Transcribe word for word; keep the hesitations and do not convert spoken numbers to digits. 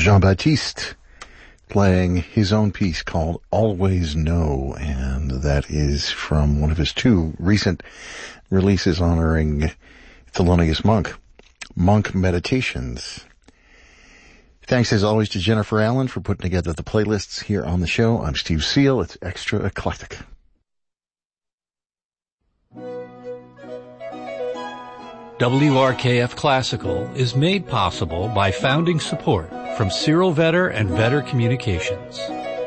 Jean-Baptiste playing his own piece called Always Know, and that is from one of his two recent releases honoring Thelonious Monk, Monk Meditations. Thanks as always to Jennifer Allen for putting together the playlists here on the show. I'm Steve Seal. It's Extra Eclectic. W R K F Classical is made possible by founding support from Cyril Vetter and Vetter Communications.